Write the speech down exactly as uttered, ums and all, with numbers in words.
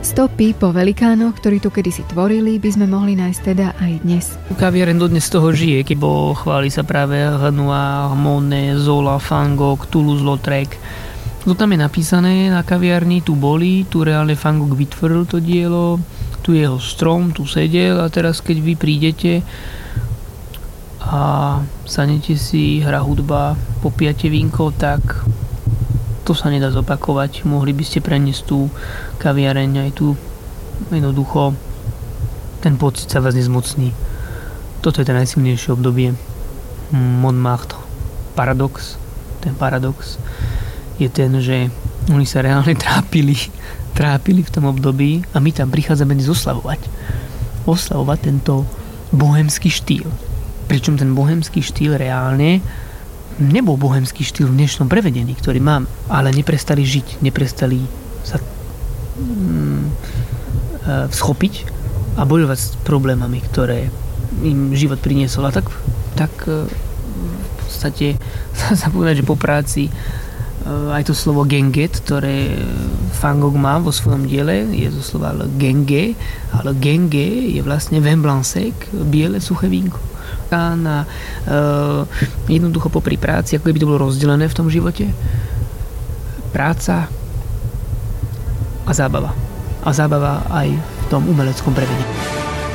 Stopy po velikánoch, ktorí tu kedysi tvorili, by sme mohli nájsť teda aj dnes. Kaviareň dodnes z toho žije, kebo chváli sa práve Renoir, Monet, Zola, Van Gogh, Toulouse-Lautrec. To tam je napísané na kaviarni, tu boli, tu reálne Van Gogh vytvoril to dielo, tu je jeho strom, tu sedel a teraz keď vy prídete a sadnete si, hra hudba, popijate vínko, tak to sa nedá zopakovať. Mohli by ste preniesť tú kaviareň aj tu jednoducho. Ten pocit sa vás nezmocní. Toto je ten najsilnejšie obdobie. Montmartre. Paradox. Ten paradox je ten, že oni sa reálne trápili. Trápili v tom období a my tam prichádzame dnes oslavovať. Oslavovať tento bohemský štýl. Pričom ten bohemský štýl reálne nebol bohemský štýl v dnešnom prevedení, ktorý mám, ale neprestali žiť, neprestali sa mm, schopiť a bojovať s problémami, ktoré im život priniesol. A tak, tak v podstate sa povedať, že po práci aj to slovo genget, ktoré Van Gogh má vo svojom diele, je to slova genge, ale genge je vlastne vin blanc sec, biele suché vínko. A uh, jednoducho popri práci, ako by to bolo rozdelené v tom živote, práca a zábava. A zábava aj v tom umeleckom prevedení.